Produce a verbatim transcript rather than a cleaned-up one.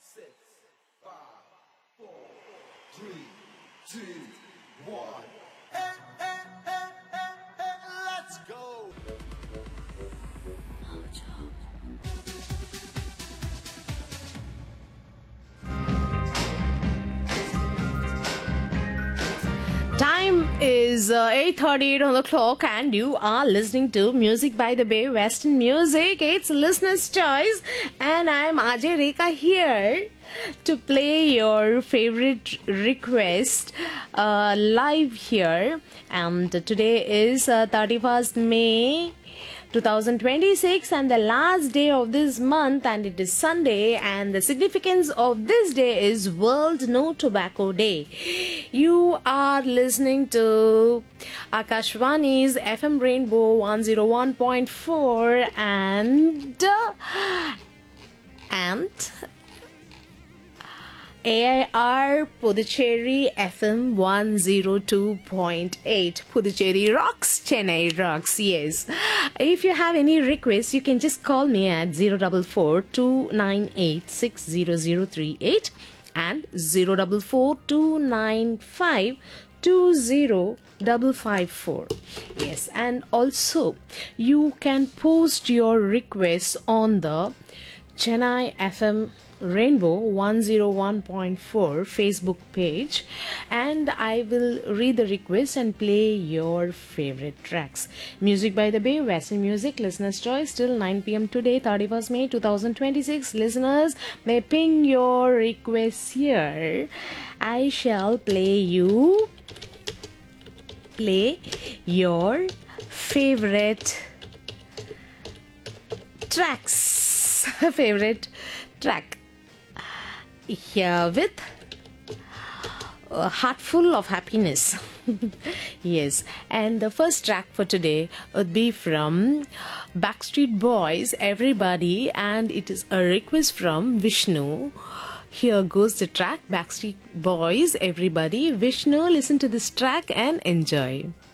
six, five, four, three, two, one. Hey, hey, hey, hey, hey, let's go. Time is uh, eight thirty-eight on the clock and you are listening to Music by the Bay, Western Music. It's listener's choice and I'm Ajay Rekha here to play your favorite request uh, live here. And today is uh, thirty-first May twenty twenty-six and the last day of this month, and it is Sunday, and the significance of this day is World No Tobacco Day. You are listening to Akashvani's F M Rainbow one oh one point four and uh, and A I R Puducherry F M one oh two point eight. Puducherry rocks, Chennai rocks, yes. If you have any requests, you can just call me at zero four four, two nine eight, six zero zero three eight and zero four four, two nine five, two zero five five four. Yes, and also you can post your requests on the Chennai F M Rainbow one oh one point four Facebook page, and I will read the request and play your favorite tracks. Music by the Bay, Western Music, listener's choice till nine p.m. today, thirty-first May twenty twenty-six. Listeners may ping your requests here. I shall play you play your favorite tracks favorite track here with a heart full of happiness. Yes, and the first track for today would be from Backstreet Boys, Everybody, and it is a request from Vishnu. Here goes the track, Backstreet Boys, Everybody. Vishnu, listen to this track and enjoy.